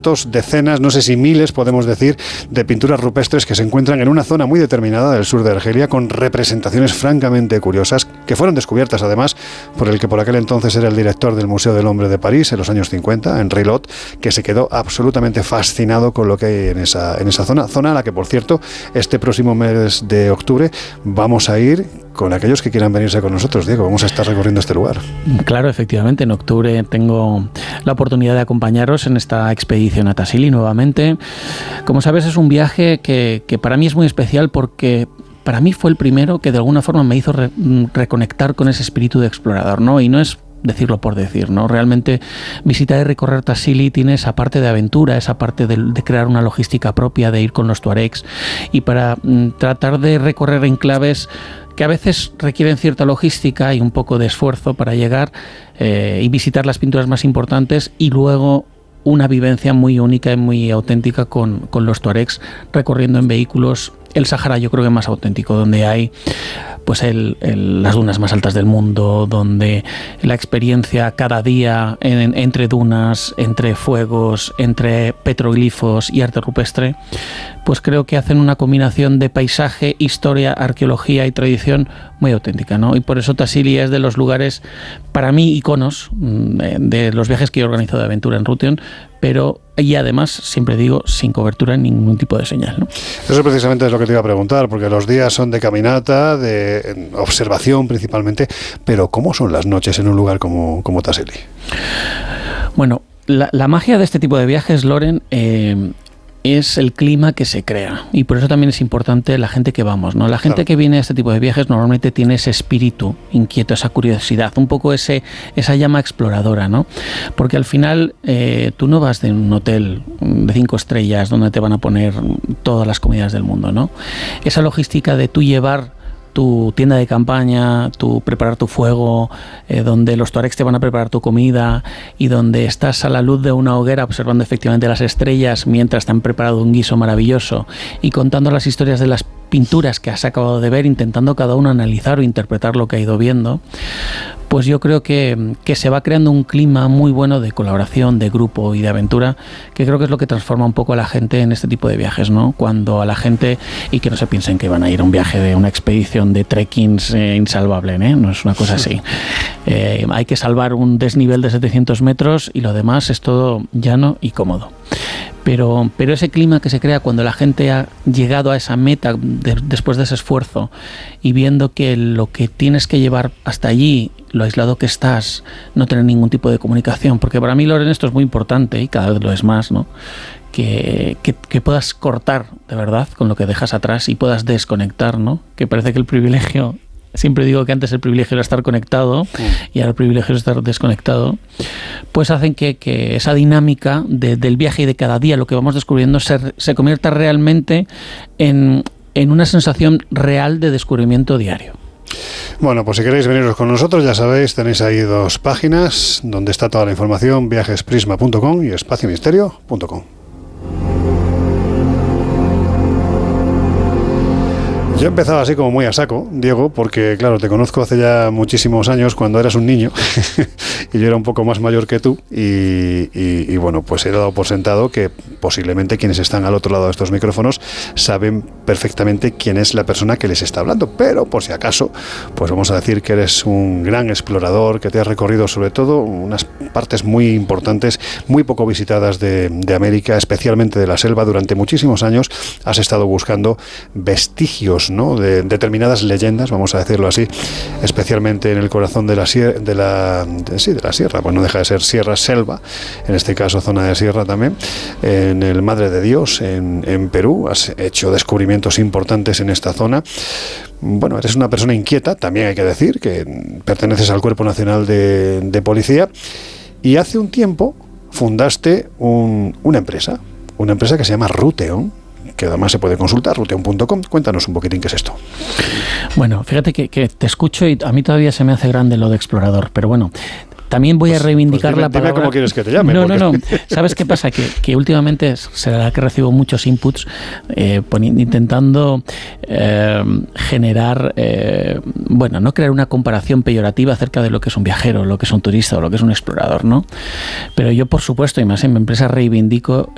decenas, no sé si miles, podemos decir, de pinturas rupestres que se encuentran en una zona muy determinada del sur de Argelia, con representaciones francamente curiosas, que fueron descubiertas además por el que por aquel entonces era el director del Museo del Hombre de París en los años 50, Henri Lot, que se quedó absolutamente fascinado con lo que hay en esa zona a la que, por cierto, este próximo mes de octubre vamos a ir con aquellos que quieran venirse con nosotros. Diego, vamos a estar recorriendo este lugar. Claro, efectivamente, en octubre tengo la oportunidad de acompañaros en esta expedición a Tassili nuevamente. Como sabes, es un viaje que para mí es muy especial porque para mí fue el primero que de alguna forma me hizo reconectar con ese espíritu de explorador, ¿no? Y no es decirlo por decir, ¿no? Realmente visitar y recorrer Tassili tiene esa parte de aventura, esa parte de crear una logística propia, de ir con los tuaregs y para tratar de recorrer enclaves que a veces requieren cierta logística y un poco de esfuerzo para llegar y visitar las pinturas más importantes, y luego una vivencia muy única y muy auténtica con los tuaregs recorriendo en vehículos el Sahara, yo creo que más auténtico, donde hay pues las dunas más altas del mundo, donde la experiencia cada día entre dunas, entre fuegos, entre petroglifos y arte rupestre, pues creo que hacen una combinación de paisaje, historia, arqueología y tradición muy auténtica, ¿no? Y por eso Tassili es de los lugares, para mí, iconos de los viajes que he organizado de aventura en Rutteon, pero y además, siempre digo, sin cobertura en ningún tipo de señal, ¿no? Eso precisamente es lo que te iba a preguntar, porque los días son de caminata, de observación principalmente, pero ¿cómo son las noches en un lugar como Tassili? Bueno, la magia de este tipo de viajes, Loren, es el clima que se crea, y por eso también es importante la gente que vamos, ¿no? La gente que viene a este tipo de viajes normalmente tiene ese espíritu inquieto, esa curiosidad, un poco esa llama exploradora, ¿no? Porque al final tú no vas de un hotel de 5 estrellas donde te van a poner todas las comidas del mundo, ¿no? Esa logística de tú llevar tu tienda de campaña, preparar tu fuego, donde los tuaregs te van a preparar tu comida y donde estás a la luz de una hoguera observando efectivamente las estrellas mientras te han preparado un guiso maravilloso y contando las historias de las pinturas que has acabado de ver, intentando cada uno analizar o interpretar lo que ha ido viendo, pues yo creo que se va creando un clima muy bueno de colaboración, de grupo y de aventura, que creo que es lo que transforma un poco a la gente en este tipo de viajes, ¿no? Cuando a la gente, y que no se piensen que van a ir a un viaje de una expedición de trekkings insalvable, ¿eh? No es una cosa así. Hay que salvar un desnivel de 700 metros y lo demás es todo llano y cómodo. Pero ese clima que se crea cuando la gente ha llegado a esa meta después de ese esfuerzo y viendo que lo que tienes que llevar hasta allí, lo aislado que estás, no tener ningún tipo de comunicación, porque para mí, Loren, esto es muy importante y cada vez lo es más, ¿no? Que puedas cortar de verdad con lo que dejas atrás y puedas desconectar, ¿no? Que parece que el privilegio... Siempre digo que antes el privilegio era estar conectado y ahora el privilegio es estar desconectado, pues hacen que esa dinámica del viaje y de cada día, lo que vamos descubriendo, se convierta realmente en una sensación real de descubrimiento diario. Bueno, pues si queréis veniros con nosotros, ya sabéis, tenéis ahí 2 páginas donde está toda la información, viajesprisma.com y espaciomisterio.com. Yo empezaba así como muy a saco, Diego, porque claro, te conozco hace ya muchísimos años cuando eras un niño y yo era un poco más mayor que tú y bueno, pues he dado por sentado que posiblemente quienes están al otro lado de estos micrófonos saben perfectamente quién es la persona que les está hablando, pero por si acaso, pues vamos a decir que eres un gran explorador, que te has recorrido sobre todo unas partes muy importantes, muy poco visitadas de América, especialmente de la selva. Durante muchísimos años has estado buscando vestigios, ¿no?, de determinadas leyendas, vamos a decirlo así, especialmente en el corazón de la sierra, pues no deja de ser sierra-selva, en este caso zona de sierra también, en el Madre de Dios, en Perú. Has hecho descubrimientos importantes en esta zona. Bueno, eres una persona inquieta, también hay que decir, que perteneces al Cuerpo Nacional de Policía, y hace un tiempo fundaste una empresa que se llama Rutteon, que además se puede consultar, rutteon.com. Cuéntanos un poquitín qué es esto. Bueno, fíjate que te escucho y a mí todavía se me hace grande lo de explorador, pero bueno, también voy a reivindicar la palabra. Dime cómo quieres que te llame. No. ¿Sabes qué pasa? Que últimamente será que recibo muchos inputs intentando generar, no crear una comparación peyorativa acerca de lo que es un viajero, lo que es un turista o lo que es un explorador, ¿no? Pero yo, por supuesto, y más en mi empresa, reivindico